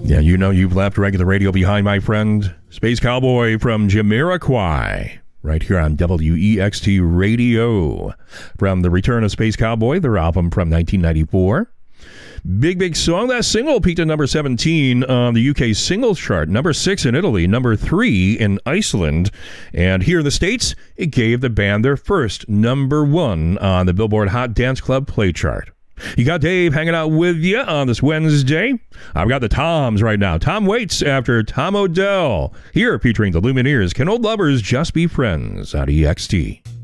Yeah, you know you've left regular radio behind, my friend. Space Cowboy from Jamiroquai, right here on WEXT Radio. From The Return of Space Cowboy, their album from 1994. Big song. That single peaked at number 17 on the UK singles chart, number 6 in Italy, number 3 in Iceland. And here in the States, it gave the band their first number 1 on the Billboard Hot Dance Club play chart. You got Dave hanging out with you on this Wednesday. I've got the Toms right now. Tom Waits after Tom Odell. Here featuring the Lumineers. Can Old Lovers Just Be Friends on EXT?